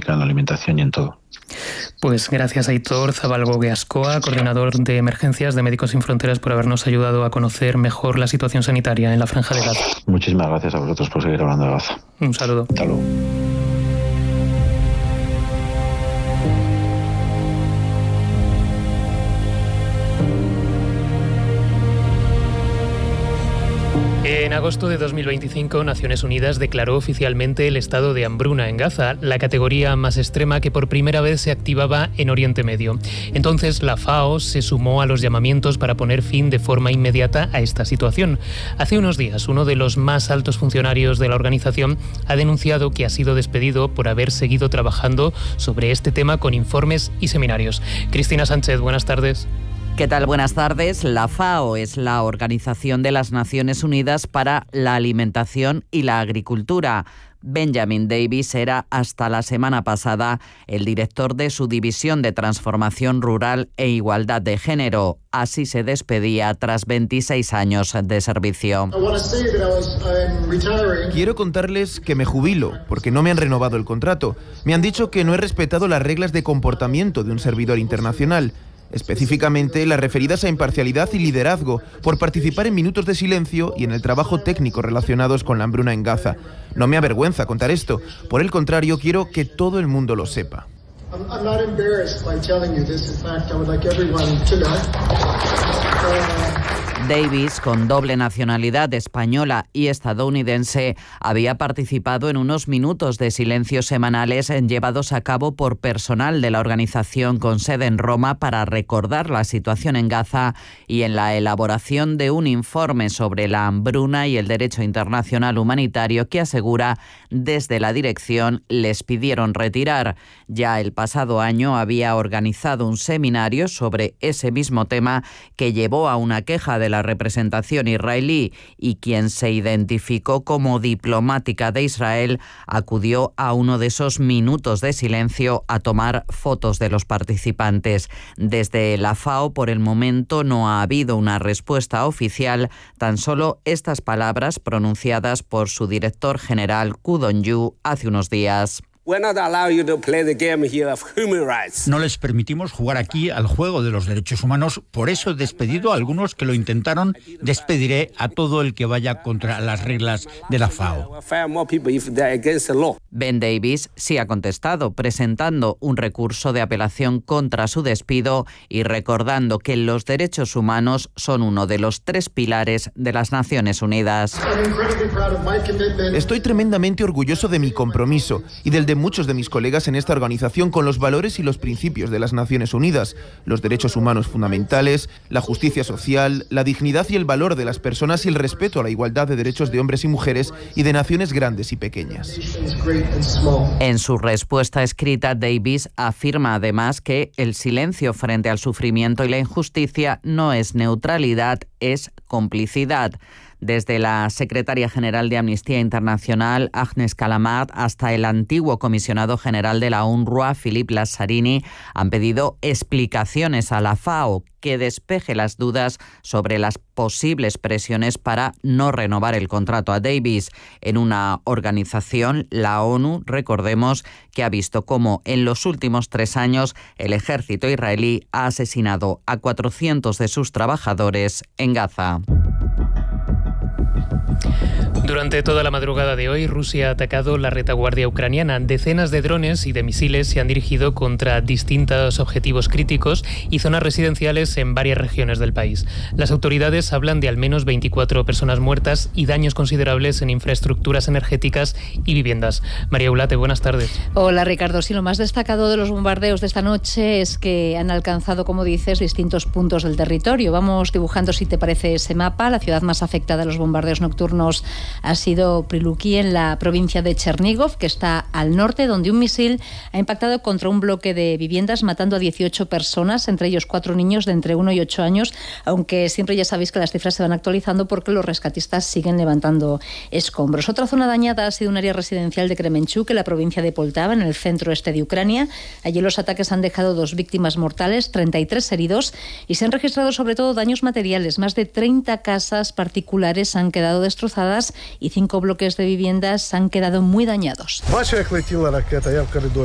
económica, en la alimentación y en todo. Pues gracias, Aitor Zabalgo Ascoa, coordinador de emergencias de Médicos Sin Fronteras, por habernos ayudado a conocer mejor la situación sanitaria en la Franja de Gaza. Muchísimas gracias a vosotros por seguir hablando de Gaza. Un saludo. Hasta luego. En agosto de 2025, Naciones Unidas declaró oficialmente el estado de hambruna en Gaza, la categoría más extrema que por primera vez se activaba en Oriente Medio. Entonces, la FAO se sumó a los llamamientos para poner fin de forma inmediata a esta situación. Hace unos días, uno de los más altos funcionarios de la organización ha denunciado que ha sido despedido por haber seguido trabajando sobre este tema con informes y seminarios. Cristina Sánchez, buenas tardes. ¿Qué tal? Buenas tardes. La FAO es la Organización de las Naciones Unidas para la Alimentación y la Agricultura. Benjamin Davis era hasta la semana pasada el director de su división de transformación rural e igualdad de género. Así se despedía tras 26 años de servicio. Quiero contarles que me jubilo porque no me han renovado el contrato. Me han dicho que no he respetado las reglas de comportamiento de un servidor internacional. Específicamente las referidas a imparcialidad y liderazgo, por participar en minutos de silencio y en el trabajo técnico relacionados con la hambruna en Gaza. No me avergüenza contar esto, por el contrario, quiero que todo el mundo lo sepa. Davis, con doble nacionalidad española y estadounidense, había participado en unos minutos de silencio semanales llevados a cabo por personal de la organización con sede en Roma para recordar la situación en Gaza y en la elaboración de un informe sobre la hambruna y el derecho internacional humanitario que asegura desde la dirección les pidieron retirar. Ya el pasado año había organizado un seminario sobre ese mismo tema que llevó a una queja de la representación israelí y quien se identificó como diplomática de Israel acudió a uno de esos minutos de silencio a tomar fotos de los participantes. Desde la FAO, por el momento, no ha habido una respuesta oficial, tan solo estas palabras pronunciadas por su director general, Koo Dong-yu, hace unos días. No les permitimos jugar aquí al juego de los derechos humanos, por eso he despedido a algunos que lo intentaron, despediré a todo el que vaya contra las reglas de la FAO. Ben Davis sí ha contestado, presentando un recurso de apelación contra su despido y recordando que los derechos humanos son uno de los 3 pilares de las Naciones Unidas. Estoy tremendamente orgulloso de mi compromiso y del de muchos de mis colegas en esta organización con los valores y los principios de las Naciones Unidas, los derechos humanos fundamentales, la justicia social, la dignidad y el valor de las personas y el respeto a la igualdad de derechos de hombres y mujeres y de naciones grandes y pequeñas. En su respuesta escrita, Davis afirma además que el silencio frente al sufrimiento y la injusticia no es neutralidad, es complicidad. Desde la secretaria general de Amnistía Internacional, Agnes Callamard, hasta el antiguo comisionado general de la UNRWA, Philippe Lazzarini, han pedido explicaciones a la FAO, que despeje las dudas sobre las posibles presiones para no renovar el contrato a Davis. En una organización, la ONU, recordemos, que ha visto cómo en los últimos 3 años el ejército israelí ha asesinado a 400 de sus trabajadores en Gaza. Durante toda la madrugada de hoy, Rusia ha atacado la retaguardia ucraniana. Decenas de drones y de misiles se han dirigido contra distintos objetivos críticos y zonas residenciales en varias regiones del país. Las autoridades hablan de al menos 24 personas muertas y daños considerables en infraestructuras energéticas y viviendas. María Eulate, buenas tardes. Hola, Ricardo. Sí, lo más destacado de los bombardeos de esta noche es que han alcanzado, como dices, distintos puntos del territorio. Vamos dibujando, si te parece, ese mapa. La ciudad más afectada a los bombardeos nocturnos ha sido Priluki, en la provincia de Chernigov, que está al norte, donde un misil ha impactado contra un bloque de viviendas, matando a 18 personas, entre ellos 4 niños de entre 1 y 8 años, aunque siempre ya sabéis que las cifras se van actualizando porque los rescatistas siguen levantando escombros. Otra zona dañada ha sido un área residencial de Kremenchuk, en la provincia de Poltava, en el centro-este de Ucrania. Allí los ataques han dejado 2 víctimas mortales, 33 heridos, y se han registrado sobre todo daños materiales. Más de 30 casas particulares han quedado destrozadas y 5 bloques de viviendas han quedado muy dañados.